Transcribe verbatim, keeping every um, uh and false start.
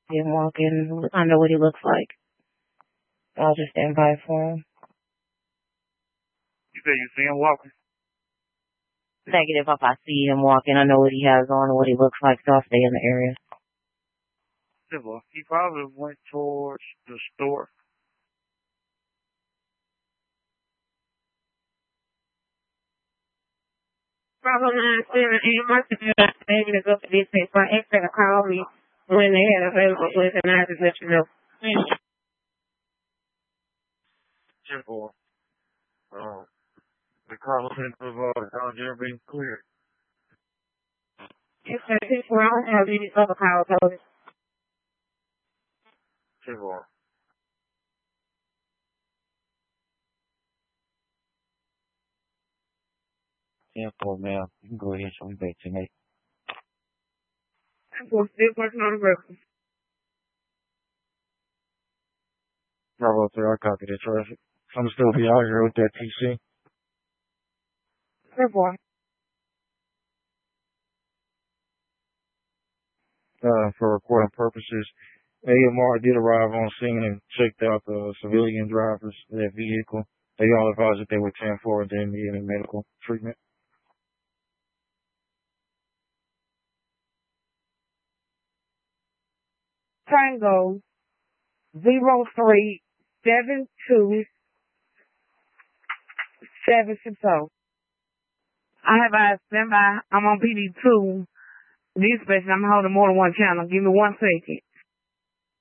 See him walk in. I know what he looks like. I'll just stand by for him. You say you see him walking? Negative. If I see him walking, I know what he has on and what he looks like, so I'll stay in the area. Well, he probably went towards the store. Problem nine seven eight. My computer maybe to go to this place. My ex had to call me when they had available with, and I just let you know. Simple. Um, the Carlos of uh, Alexander being clear. It's a people I don't have any other calls. Simple. ten four, ma'am. You can go ahead and show me back tonight. I'm still working on the record. Bravo, sir. I copy that traffic. I'm still be out here with that T C. Good boy. Uh, for recording purposes, A M R did arrive on scene and checked out the civilian drivers of that vehicle. They all advised that they were ten four and didn't need any medical treatment. Tango zero three seven two seven six zero. I have a standby. I'm on P D two. This special, I'm holding more than one channel. Give me one second.